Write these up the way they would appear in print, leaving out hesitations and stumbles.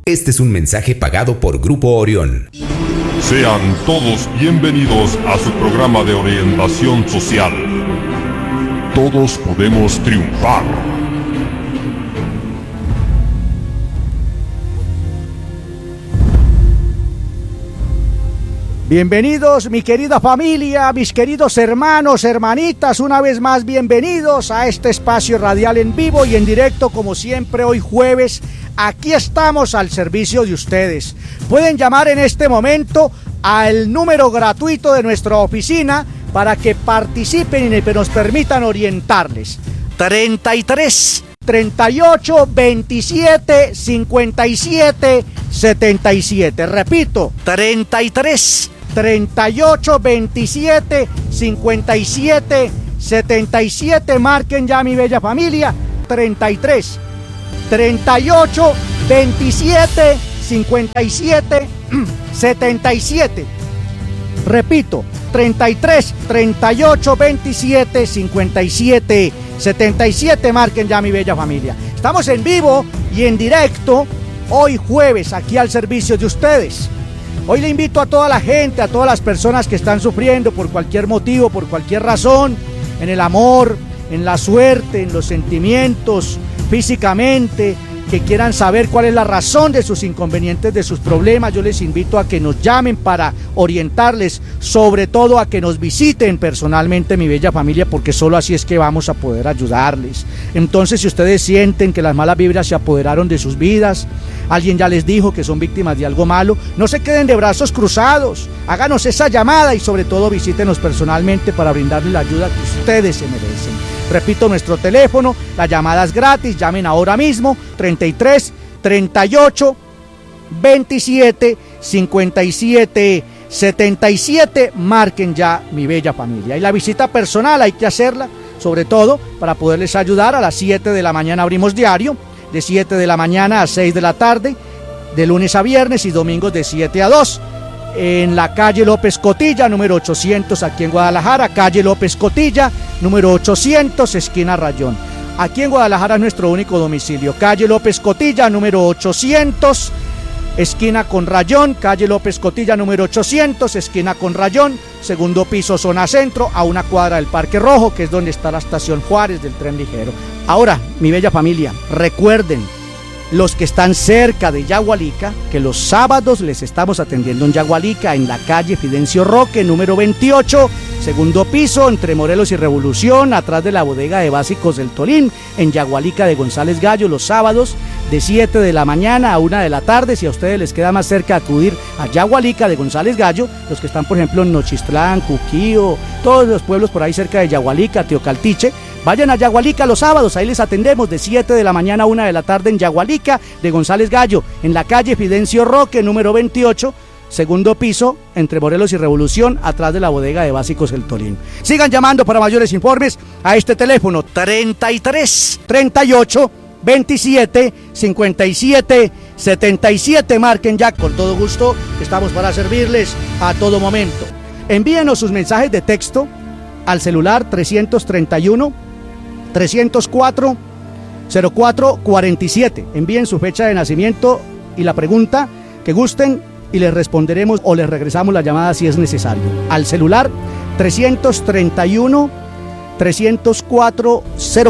Este es un mensaje pagado por Grupo Orión. Sean todos bienvenidos a su programa de orientación social. Todos podemos triunfar. Bienvenidos, mi querida familia, mis queridos hermanos, hermanitas, una vez más bienvenidos a este espacio radial en vivo y en directo, como siempre, hoy jueves. Aquí estamos al servicio de ustedes. Pueden llamar en este momento al número gratuito de nuestra oficina para que participen y nos permitan orientarles. 33 38 27 57 77. Repito, 33 38 27 57 77. Marquen ya, mi bella familia. 33 38 27 57 77. Repito, 33 38 27 57 77. Marquen ya, mi bella familia. Estamos en vivo y en directo hoy jueves aquí al servicio de ustedes. Hoy le invito a toda la gente, a todas las personas que están sufriendo por cualquier motivo, por cualquier razón, en el amor, en la suerte, en los sentimientos, físicamente, que quieran saber cuál es la razón de sus inconvenientes, de sus problemas. Yo les invito a que nos llamen para orientarles, sobre todo a que nos visiten personalmente, mi bella familia, porque solo así es que vamos a poder ayudarles. Entonces, si ustedes sienten que las malas vibras se apoderaron de sus vidas, alguien ya les dijo que son víctimas de algo malo, no se queden de brazos cruzados, háganos esa llamada y sobre todo visítenos personalmente para brindarles la ayuda que ustedes se merecen. Repito, nuestro teléfono, la llamada es gratis, llamen ahora mismo, 33 38 27 57 77, marquen ya, mi bella familia. Y la visita personal hay que hacerla, sobre todo para poderles ayudar. A las 7 de la mañana abrimos diario, de 7 de la mañana a 6 de la tarde, de lunes a viernes y domingos de 7 a 2. En la calle López Cotilla, número 800, aquí en Guadalajara, calle López Cotilla, número 800, esquina Rayón. Aquí en Guadalajara es nuestro único domicilio, calle López Cotilla, número 800, esquina con Rayón, calle López Cotilla, número 800, esquina con Rayón, segundo piso, zona centro, a una cuadra del Parque Rojo, que es donde está la estación Juárez del tren ligero. Ahora, mi bella familia, recuerden, los que están cerca de Yagualica, que los sábados les estamos atendiendo en Yagualica, en la calle Fidencio Roque, número 28, segundo piso, entre Morelos y Revolución, atrás de la bodega de básicos del Tolín, en Yagualica de González Gallo, los sábados de 7 de la mañana a 1 de la tarde. Si a ustedes les queda más cerca acudir a Yagualica de González Gallo, los que están por ejemplo en Nochistlán, Cuquío, todos los pueblos por ahí cerca de Yagualica, Teocaltiche, vayan a Yagualica los sábados, ahí les atendemos de 7 de la mañana a 1 de la tarde en Yagualica de González Gallo, en la calle Fidencio Roque, número 28, segundo piso, entre Morelos y Revolución, atrás de la bodega de básicos El Tolín. Sigan llamando para mayores informes a este teléfono, 33 38 27 57 77. Marquen ya, con todo gusto, estamos para servirles a todo momento. Envíenos sus mensajes de texto al celular 331 304 0447. Envíen su fecha de nacimiento y la pregunta que gusten y les responderemos o les regresamos la llamada si es necesario. Al celular 331 304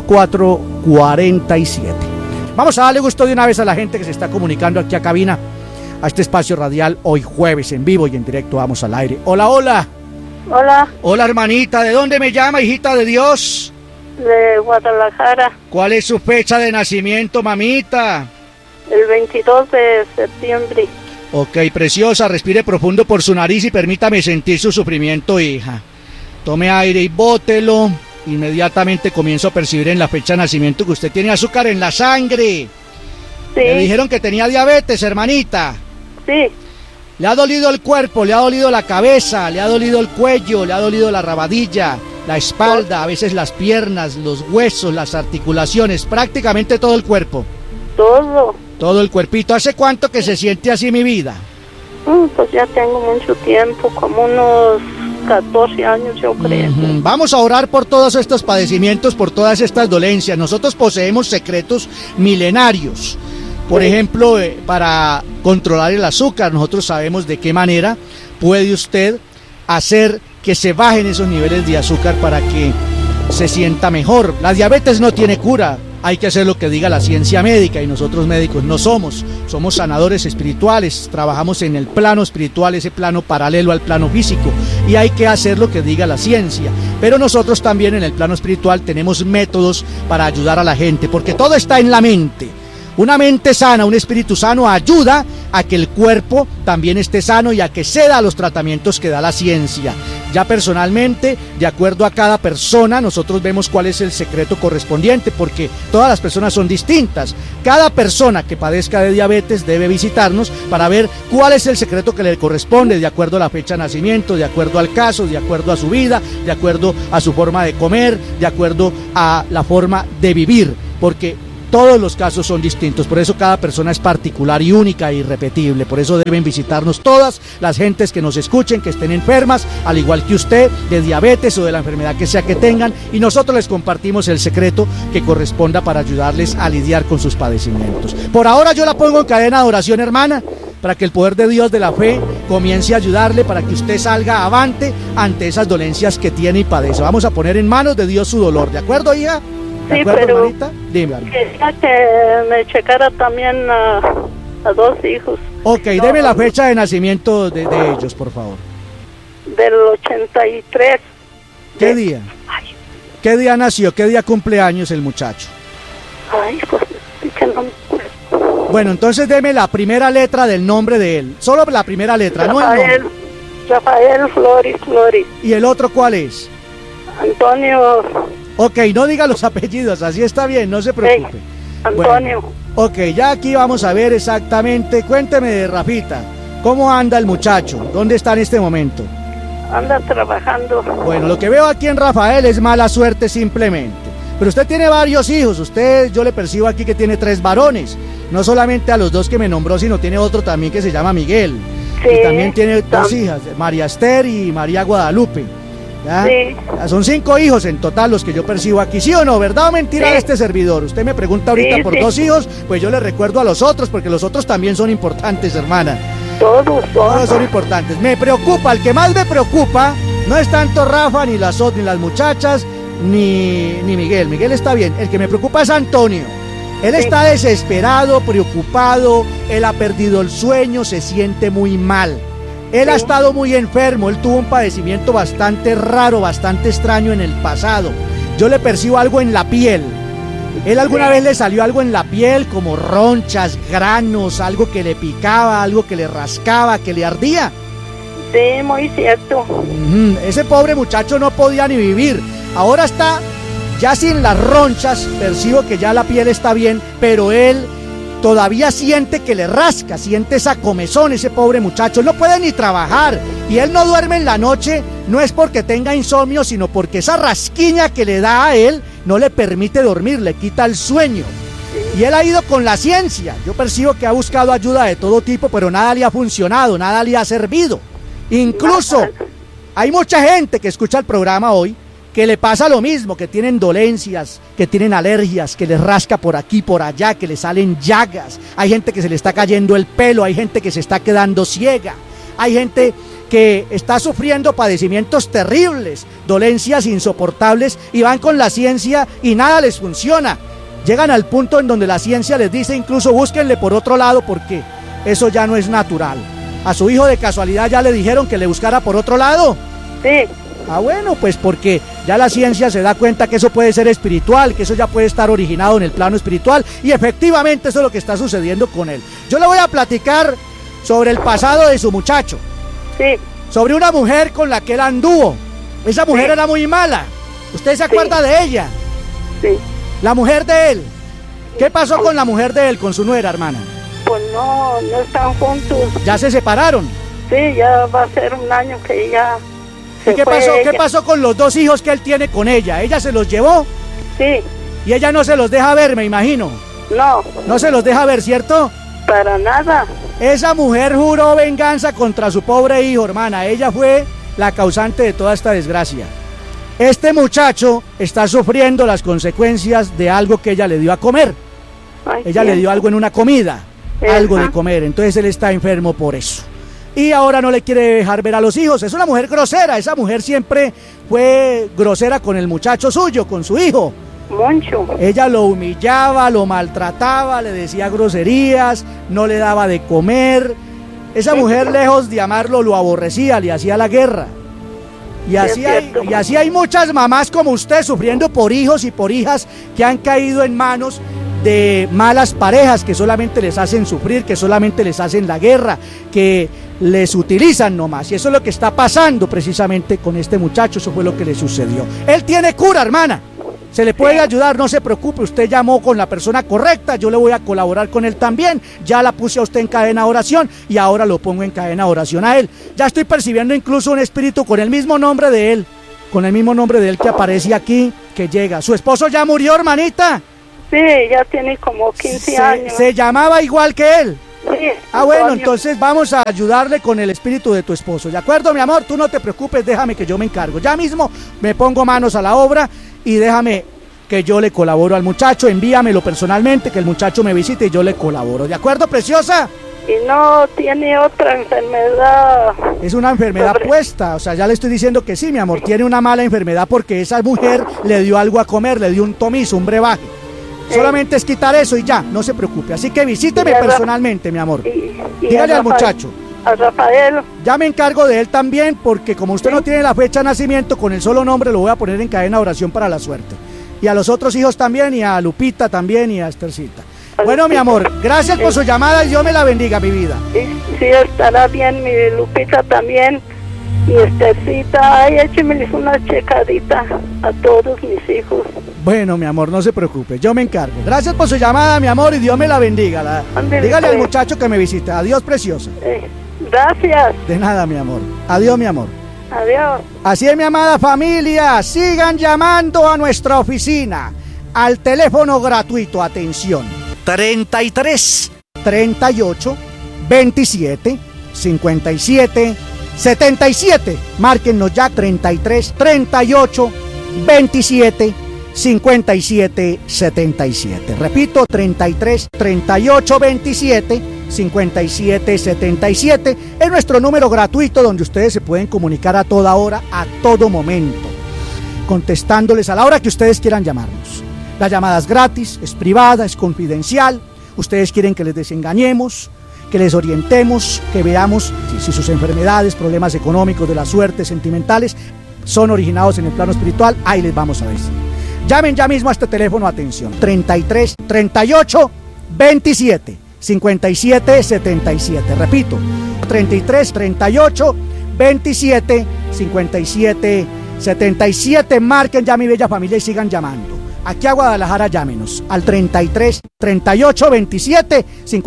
0447. Vamos a darle gusto de una vez a la gente que se está comunicando aquí a cabina, a este espacio radial hoy jueves en vivo y en directo. Vamos al aire. Hola, hola. Hola. Hola, hermanita. ¿De dónde me llama, hijita de Dios? De Guadalajara. ¿Cuál es su fecha de nacimiento, mamita? El 22 de septiembre. Ok, preciosa. Respire profundo por su nariz y permítame sentir su sufrimiento, hija. Tome aire y bótelo. Inmediatamente comienzo a percibir en la fecha de nacimiento que usted tiene azúcar en la sangre. Sí. Le dijeron que tenía diabetes, hermanita. Sí. Le ha dolido el cuerpo, le ha dolido la cabeza, le ha dolido el cuello, le ha dolido la rabadilla, la espalda, a veces las piernas, los huesos, las articulaciones, prácticamente todo el cuerpo. Todo. Todo el cuerpito. ¿Hace cuánto que se siente así, mi vida? Pues ya tengo mucho tiempo, como unos 14 años yo creo. Vamos a orar por todos estos padecimientos, por todas estas dolencias. Nosotros poseemos secretos milenarios Por ejemplo, para controlar el azúcar, nosotros sabemos de qué manera puede usted hacer que se bajen esos niveles de azúcar para que se sienta mejor. La diabetes no tiene cura, hay que hacer lo que diga la ciencia médica, y nosotros médicos no somos sanadores espirituales, trabajamos en el plano espiritual, ese plano paralelo al plano físico, y hay que hacer lo que diga la ciencia. Pero nosotros también en el plano espiritual tenemos métodos para ayudar a la gente, porque todo está en la mente. Una mente sana, un espíritu sano ayuda a que el cuerpo también esté sano y a que ceda a los tratamientos que da la ciencia. Ya personalmente, de acuerdo a cada persona, nosotros vemos cuál es el secreto correspondiente, porque todas las personas son distintas. Cada persona que padezca de diabetes debe visitarnos para ver cuál es el secreto que le corresponde, de acuerdo a la fecha de nacimiento, de acuerdo al caso, de acuerdo a su vida, de acuerdo a su forma de comer, de acuerdo a la forma de vivir, porque todos los casos son distintos, por eso cada persona es particular y única e irrepetible. Por eso deben visitarnos todas las gentes que nos escuchen, que estén enfermas, al igual que usted, de diabetes o de la enfermedad que sea que tengan, y nosotros les compartimos el secreto que corresponda para ayudarles a lidiar con sus padecimientos. Por ahora yo la pongo en cadena de oración, hermana, para que el poder de Dios de la fe comience a ayudarle, para que usted salga avante ante esas dolencias que tiene y padece. Vamos a poner en manos de Dios su dolor, ¿de acuerdo, hija? Sí, pero quería que me checara también a 2 hijos. Ok, no, deme la fecha de nacimiento de ellos, por favor. Del 83. ¿Qué día? Ay. ¿Qué día nació? ¿Qué día cumpleaños el muchacho? Ay, pues, que no me acuerdo. Bueno, entonces deme la primera letra del nombre de él. Solo la primera letra, Rafael, no el nombre. Rafael Flores. ¿Y el otro cuál es? Antonio. Ok, no diga los apellidos, así está bien, no se preocupe. Sí, Antonio. Bueno, ok, ya aquí vamos a ver exactamente. Cuénteme de Rafita, ¿cómo anda el muchacho? ¿Dónde está en este momento? Anda trabajando. Bueno, lo que veo aquí en Rafael es mala suerte simplemente. Pero usted tiene varios hijos, yo le percibo aquí que tiene 3 varones. No solamente a los 2 que me nombró, sino tiene otro también que se llama Miguel. Sí, y también tiene 2 hijas, María Esther y María Guadalupe. ¿Ya? Sí. Son 5 hijos en total los que yo percibo aquí, ¿sí o no? ¿Verdad o mentira de este servidor? Usted me pregunta ahorita por 2 hijos, pues yo le recuerdo a los otros, porque los otros también son importantes, hermana. Todos son importantes. Me preocupa, el que más me preocupa no es tanto Rafa, ni las muchachas, ni Miguel. Miguel está bien. El que me preocupa es Antonio. Él está desesperado, preocupado, él ha perdido el sueño, se siente muy mal. Él ha estado muy enfermo, él tuvo un padecimiento bastante raro, bastante extraño en el pasado. Yo le percibo algo en la piel. ¿Él alguna vez le salió algo en la piel, como ronchas, granos, algo que le picaba, algo que le rascaba, que le ardía? Sí, muy cierto. Ese pobre muchacho no podía ni vivir. Ahora está ya sin las ronchas, percibo que ya la piel está bien, pero él todavía siente que le rasca, siente esa comezón, ese pobre muchacho. Él no puede ni trabajar y él no duerme en la noche, no es porque tenga insomnio, sino porque esa rasquiña que le da a él no le permite dormir, le quita el sueño. Y él ha ido con la ciencia. Yo percibo que ha buscado ayuda de todo tipo, pero nada le ha funcionado, nada le ha servido. Incluso hay mucha gente que escucha el programa hoy que le pasa lo mismo, que tienen dolencias, que tienen alergias, que les rasca por aquí, por allá, que les salen llagas. Hay gente que se le está cayendo el pelo, hay gente que se está quedando ciega, hay gente que está sufriendo padecimientos terribles, dolencias insoportables, y van con la ciencia y nada les funciona. Llegan al punto en donde la ciencia les dice incluso búsquenle por otro lado porque eso ya no es natural. ¿A su hijo de casualidad ya le dijeron que le buscara por otro lado? Sí. Ah, bueno, pues porque ya la ciencia se da cuenta que eso puede ser espiritual, que eso ya puede estar originado en el plano espiritual, y efectivamente eso es lo que está sucediendo con él. Yo le voy a platicar sobre el pasado de su muchacho. Sí. Sobre una mujer con la que él anduvo. Esa mujer era muy mala. ¿Usted se acuerda de ella? Sí. La mujer de él. ¿Qué pasó con la mujer de él, con su nuera, hermana? Pues no están juntos. ¿Ya se separaron? Sí, ya va a ser un año que ya... ¿Y qué pasó? ¿Qué pasó con los 2 hijos que él tiene con ella? ¿Ella se los llevó? Sí. Y ella no se los deja ver, me imagino. No. No se los deja ver, ¿cierto? Para nada. Esa mujer juró venganza contra su pobre hijo, hermana. Ella fue la causante de toda esta desgracia. Este muchacho está sufriendo las consecuencias de algo que ella le dio a comer. Ay, ella le dio algo en una comida, algo de comer, entonces él está enfermo por eso. Y ahora no le quiere dejar ver a los hijos. Es una mujer grosera, esa mujer siempre fue grosera con el muchacho suyo, con su hijo. Mucho. Ella lo humillaba, lo maltrataba, le decía groserías, no le daba de comer. Esa mujer, lejos de amarlo, lo aborrecía, le hacía la guerra. Y así hay muchas mamás como usted sufriendo por hijos y por hijas que han caído en manos de malas parejas que solamente les hacen sufrir, que solamente les hacen la guerra, que les utilizan nomás. Y eso es lo que está pasando precisamente con este muchacho, eso fue lo que le sucedió. Él tiene cura, hermana. Se le puede ayudar, no se preocupe, usted llamó con la persona correcta, yo le voy a colaborar con él también, ya la puse a usted en cadena de oración y ahora lo pongo en cadena de oración a él. Ya estoy percibiendo incluso un espíritu con el mismo nombre de él, que aparece aquí, que llega. ¿Su esposo ya murió, hermanita? Sí, ya tiene como 15 años. ¿Se llamaba igual que él? Sí. Bueno, entonces vamos a ayudarle con el espíritu de tu esposo, ¿de acuerdo, mi amor? Tú no te preocupes, déjame que yo me encargo. Ya mismo me pongo manos a la obra y déjame que yo le colaboro al muchacho, envíamelo personalmente, que el muchacho me visite y yo le colaboro. ¿De acuerdo, preciosa? Y no tiene otra enfermedad. Es una enfermedad puesta, o sea, ya le estoy diciendo que sí, mi amor, tiene una mala enfermedad porque esa mujer le dio algo a comer, le dio un tomizo, un brebaje. Solamente es quitar eso y ya, no se preocupe. Así que visíteme personalmente, mi amor. Dígale al muchacho. A Rafael. Ya me encargo de él también, porque como usted no tiene la fecha de nacimiento, con el solo nombre lo voy a poner en cadena de oración para la suerte. Y a los otros hijos también, y a Lupita también, y a Esthercita. Bueno, mi amor, gracias por su llamada y Dios me la bendiga, mi vida. Sí, estará bien, mi Lupita también. Y Esthercita, ay, échemeles una checadita a todos mis hijos. Bueno, mi amor, no se preocupe, yo me encargo. Gracias por su llamada, mi amor, y Dios me la bendiga. Dígale al muchacho que me visite. Adiós, preciosa. Gracias. De nada, mi amor. Adiós, mi amor. Adiós. Así es, mi amada familia, sigan llamando a nuestra oficina, al teléfono gratuito, atención, 33 38 27 57 77. Márquennos ya, 33 38 27 57 77. Repito, 33 38 27 57 77. Es nuestro número gratuito donde ustedes se pueden comunicar a toda hora, a todo momento, contestándoles a la hora que ustedes quieran llamarnos. La llamada es gratis, es privada, es confidencial. Ustedes quieren que les desengañemos, que les orientemos, que veamos si sus enfermedades, problemas económicos, de la suerte, sentimentales, son originados en el plano espiritual. Ahí les vamos a decir. Llamen ya mismo a este teléfono, atención, 33 38 27 57 77. Repito, 33 38 27 57 77. Marquen ya, mi bella familia, y sigan llamando. Aquí a Guadalajara, llámenos al 33 38 27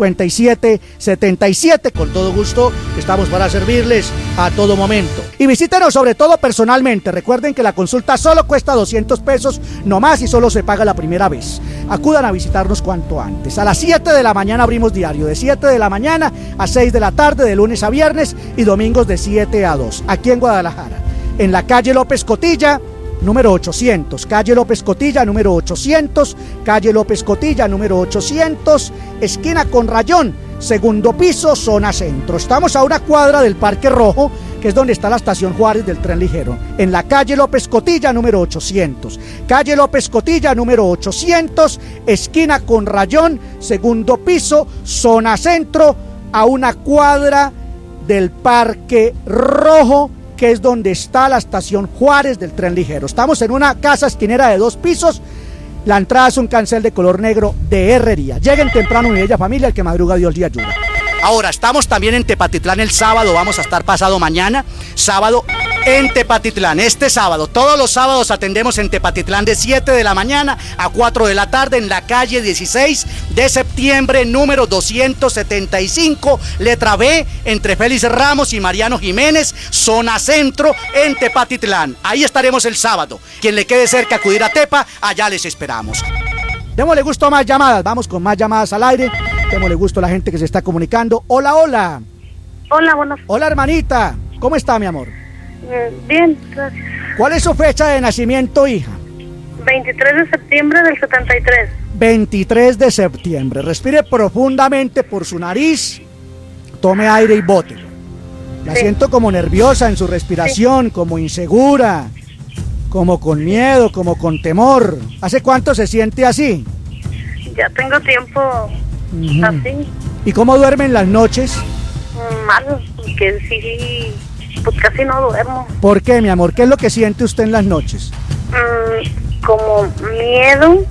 57 77. Con todo gusto estamos para servirles a todo momento. Y visítenos sobre todo personalmente. Recuerden que la consulta solo cuesta 200 pesos, no más, y solo se paga la primera vez. Acudan a visitarnos cuanto antes. A las 7 de la mañana abrimos diario, de 7 de la mañana a 6 de la tarde, de lunes a viernes, y domingos de 7 a 2, aquí en Guadalajara, en la calle López Cotilla, número 800, calle López Cotilla, número 800, calle López Cotilla, número 800, esquina con Rayón, segundo piso, zona centro. Estamos a una cuadra del Parque Rojo, que es donde está la estación Juárez del tren ligero, en la calle López Cotilla, número 800, calle López Cotilla, número 800, esquina con Rayón, segundo piso, zona centro, a una cuadra del Parque Rojo, que es donde está la estación Juárez del tren ligero. Estamos en una casa esquinera de 2 pisos. La entrada es un cancel de color negro de herrería. Lleguen temprano, mi bella familia, el que madruga Dios le ayuda. Ahora, estamos también en Tepatitlán el sábado, vamos a estar pasado mañana, sábado, en Tepatitlán, este sábado. Todos los sábados atendemos en Tepatitlán de 7 de la mañana a 4 de la tarde, en la calle 16 de septiembre, número 275, letra B, entre Félix Ramos y Mariano Jiménez, zona centro, en Tepatitlán. Ahí estaremos el sábado. Quien le quede cerca acudir a Tepa, allá les esperamos. Démosle gusto a más llamadas, vamos con más llamadas al aire. Démosle gusto a la gente que se está comunicando. Hola, hola. Hola, buenas. Hola, hermanita. ¿Cómo está, mi amor? Bien, gracias. ¿Cuál es su fecha de nacimiento, hija? 23 de septiembre del 73. 23 de septiembre. Respire profundamente por su nariz, tome aire y bótelo. La siento como nerviosa en su respiración, como insegura, como con miedo, como con temor. ¿Hace cuánto se siente así? Ya tengo tiempo así. ¿Y cómo duerme en las noches? Mal, que sí, pues casi no duermo. ¿Por qué, mi amor? ¿Qué es lo que siente usted en las noches? Como miedo,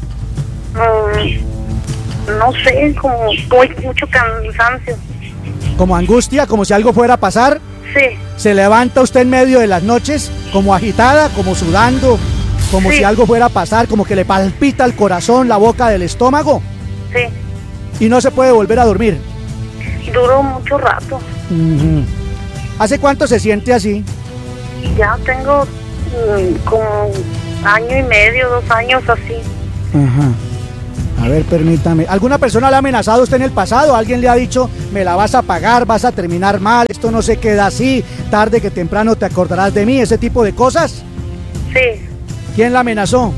no sé, como mucho cansancio. ¿Como angustia? ¿Como si algo fuera a pasar? Sí. ¿Se levanta usted en medio de las noches como agitada, como sudando, como si algo fuera a pasar, como que le palpita el corazón, la boca del estómago? Sí. ¿Y no se puede volver a dormir? Duro mucho rato. ¿Hace cuánto se siente así? Ya tengo como año y medio, 2 años así. A ver, permítame. ¿Alguna persona le ha amenazado a usted en el pasado? ¿Alguien le ha dicho, me la vas a pagar, vas a terminar mal, esto no se queda así, tarde que temprano te acordarás de mí, ese tipo de cosas? Sí. ¿Quién la amenazó?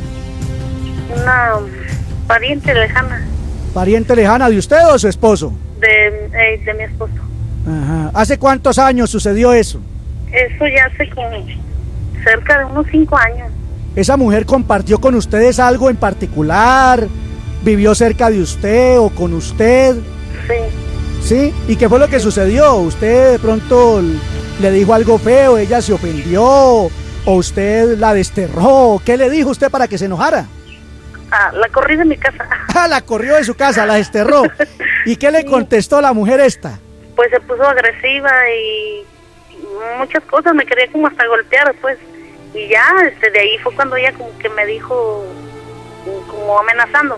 Una pariente lejana. ¿Pariente lejana de usted o de su esposo? De mi esposo. ¿Hace cuántos años sucedió eso? Eso ya hace como cerca de unos 5 años. ¿Esa mujer compartió con ustedes algo en particular? ¿Vivió cerca de usted o con usted? Sí. ¿Sí? ¿Y qué fue lo que sucedió? ¿Usted de pronto le dijo algo feo, ella se ofendió, o usted la desterró? ¿Qué le dijo usted para que se enojara? La corrí de mi casa. La corrió de su casa, la desterró. ¿Y qué le contestó la mujer esta? Pues se puso agresiva y muchas cosas, me quería como hasta golpear, pues. Y ya, de ahí fue cuando ella como que me dijo, como amenazando.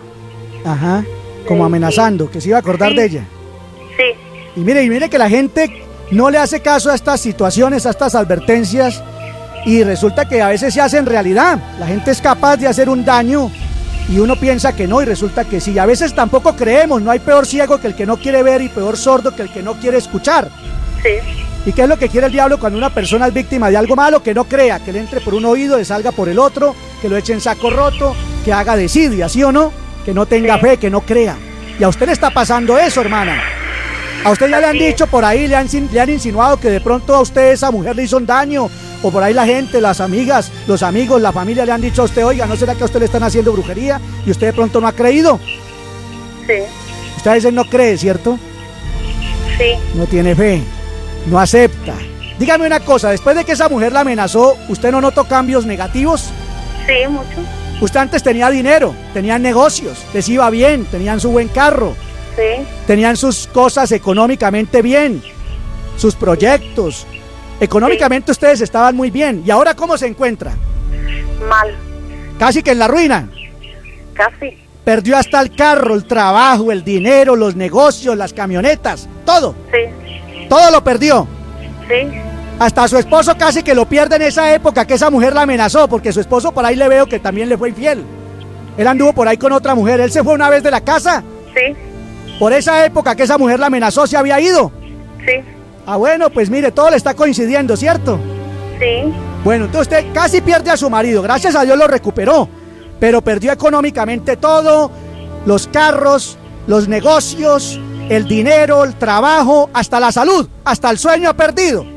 Como amenazando, que se iba a acordar de ella. Sí. Y mire que la gente no le hace caso a estas situaciones, a estas advertencias, y resulta que a veces se hacen realidad. La gente es capaz de hacer un daño y uno piensa que no, y resulta que sí. A veces tampoco creemos, no hay peor ciego que el que no quiere ver y peor sordo que el que no quiere escuchar. Sí. ¿Y qué es lo que quiere el diablo cuando una persona es víctima de algo malo? Que no crea, que le entre por un oído, le salga por el otro, que lo eche en saco roto, que haga desidia, ¿sí o no? Que no tenga fe, que no crea. Y a usted le está pasando eso, hermana. A usted ya le han dicho por ahí, le han insinuado que de pronto a usted esa mujer le hizo un daño, o por ahí la gente, las amigas, los amigos, la familia le han dicho a usted, oiga, ¿no será que a usted le están haciendo brujería? Y usted de pronto no ha creído. Sí. Usted a veces no cree, ¿cierto? Sí. No tiene fe, no acepta. Dígame una cosa, después de que esa mujer la amenazó, ¿usted no notó cambios negativos? Sí, mucho. Usted antes tenía dinero, tenían negocios, les iba bien, tenían su buen carro, sí, tenían sus cosas económicamente bien, sus proyectos. Económicamente ustedes estaban muy bien. ¿Y ahora cómo se encuentra? Mal. Casi que en la ruina. Casi. Perdió hasta el carro, el trabajo, el dinero, los negocios, las camionetas, todo. Sí. Todo lo perdió. Sí. Hasta a su esposo casi que lo pierde en esa época que esa mujer la amenazó, porque su esposo por ahí le veo que también le fue infiel. Él anduvo por ahí con otra mujer, él se fue una vez de la casa. Sí. Por esa época que esa mujer la amenazó, se había ido. Sí. Bueno, pues mire, todo le está coincidiendo, ¿cierto? Sí. Bueno, entonces usted casi pierde a su marido, gracias a Dios lo recuperó, pero perdió económicamente todo, los carros, los negocios, el dinero, el trabajo, hasta la salud, hasta el sueño ha perdido.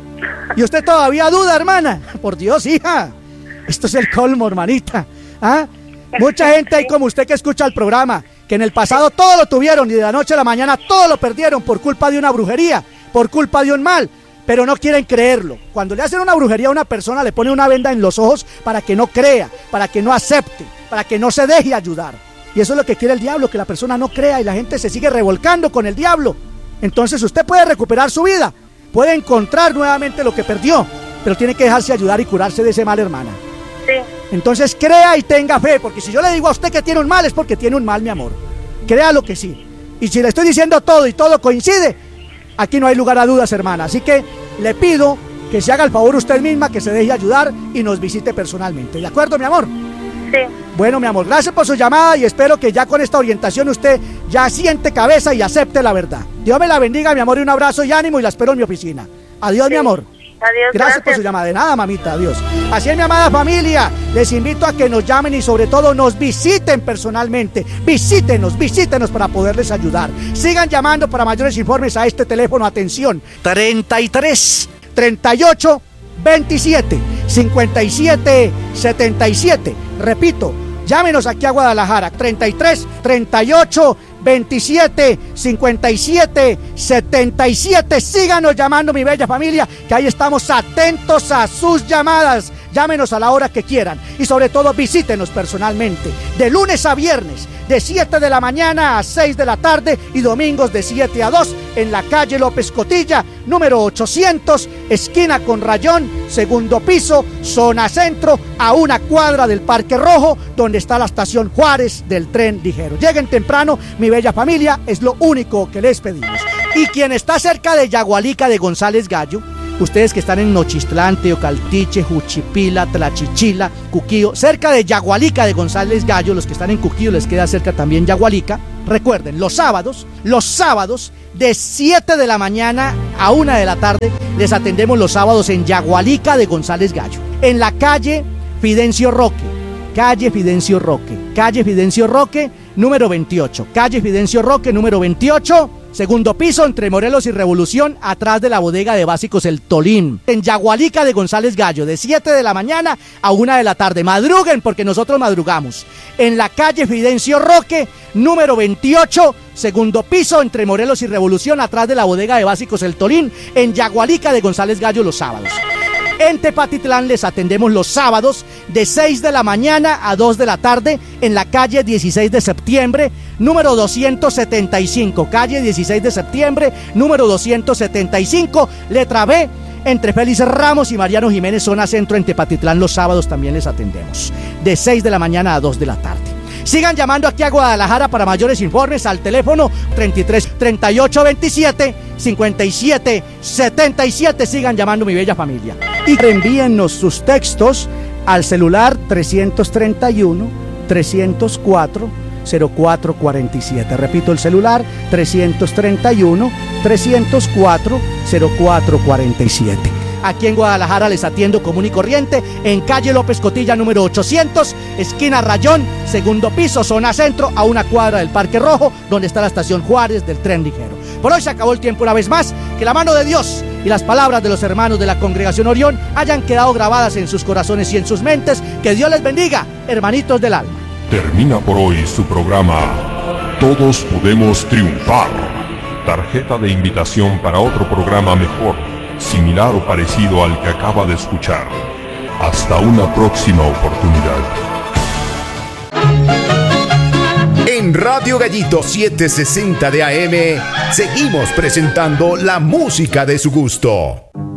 Y usted todavía duda, hermana. Por Dios, hija. Esto es el colmo, hermanita. Mucha gente hay como usted que escucha el programa, que en el pasado todo lo tuvieron y de la noche a la mañana todo lo perdieron por culpa de una brujería, por culpa de un mal, pero no quieren creerlo. Cuando le hacen una brujería a una persona, le pone una venda en los ojos para que no crea, para que no acepte, para que no se deje ayudar. Y eso es lo que quiere el diablo, que la persona no crea y la gente se sigue revolcando con el diablo. Entonces usted puede recuperar su vida, puede encontrar nuevamente lo que perdió, pero tiene que dejarse ayudar y curarse de ese mal, hermana. Sí. Entonces crea y tenga fe, porque si yo le digo a usted que tiene un mal, es porque tiene un mal, mi amor. Créalo que sí. Y si le estoy diciendo todo y todo coincide, aquí no hay lugar a dudas, hermana. Así que le pido que se haga el favor usted misma, que se deje ayudar y nos visite personalmente. ¿De acuerdo, mi amor? Sí. Bueno, mi amor, gracias por su llamada y espero que ya con esta orientación usted ya siente cabeza y acepte la verdad. Dios me la bendiga, mi amor, y un abrazo y ánimo y la espero en mi oficina. Adiós, mi amor. Adiós, Gracias por su llamada. De nada, mamita. Adiós. Así es, mi amada familia. Les invito a que nos llamen y sobre todo nos visiten personalmente. Visítenos para poderles ayudar. Sigan llamando para mayores informes a este teléfono. Atención. 33 38 27 57 77. Repito, llámenos aquí a Guadalajara. 33 38 27 57 77. Síganos llamando, mi bella familia, que ahí estamos atentos a sus llamadas. Llámenos a la hora que quieran y sobre todo visítenos personalmente de lunes a viernes de 7 de la mañana a 6 de la tarde y domingos de 7 a 2 en la calle López Cotilla, número 800, esquina con Rayón, segundo piso, zona centro, a una cuadra del Parque Rojo, donde está la estación Juárez del tren ligero. Lleguen temprano, mi bella familia, es lo único que les pedimos. Y quien está cerca de Yagualica de González Gallo, ustedes que están en Nochistlán, Teocaltiche, Juchipila, Tlachichila, Cuquío, cerca de Yagualica de González Gallo, los que están en Cuquío les queda cerca también Yagualica. Recuerden, los sábados de 7 de la mañana a 1 de la tarde, les atendemos los sábados en Yagualica de González Gallo, en la calle Fidencio Roque, número 28, calle Fidencio Roque, número 28, segundo piso, entre Morelos y Revolución, atrás de la bodega de básicos El Tolín, en Yagualica de González Gallo, de 7 de la mañana a 1 de la tarde. Madruguen porque nosotros madrugamos. En la calle Fidencio Roque, número 28, segundo piso, entre Morelos y Revolución, atrás de la bodega de básicos El Tolín, en Yagualica de González Gallo, los sábados. En Tepatitlán les atendemos los sábados de 6 de la mañana a 2 de la tarde en la calle 16 de septiembre, número 275, calle 16 de septiembre, número 275, letra B, entre Félix Ramos y Mariano Jiménez, zona centro en Tepatitlán. Los sábados también les atendemos de 6 de la mañana a 2 de la tarde. Sigan llamando aquí a Guadalajara para mayores informes al teléfono 33 38 27 57 77. Sigan llamando, mi bella familia. Y reenvíennos sus textos al celular 331 304 0447. Repito, el celular 331 304 0447. Aquí en Guadalajara les atiendo común y corriente en calle López Cotilla, número 800, esquina Rayón, segundo piso, zona centro, a una cuadra del Parque Rojo, donde está la estación Juárez del tren ligero. Por hoy se acabó el tiempo una vez más. Que la mano de Dios y las palabras de los hermanos de la Congregación Orión hayan quedado grabadas en sus corazones y en sus mentes. Que Dios les bendiga, hermanitos del alma. Termina por hoy su programa Todos Podemos Triunfar. Tarjeta de invitación para otro programa mejor, similar o parecido al que acaba de escuchar. Hasta una próxima oportunidad. En Radio Gallito 760 de AM seguimos presentando la música de su gusto.